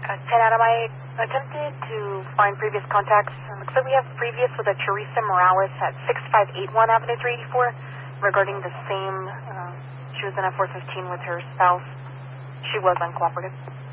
10 Adam, I attempted to find previous contacts. It looks like we have previous with a Teresa Morales at 6581 Avenue 384 regarding the same, she was in a 415 with her spouse. She was uncooperative.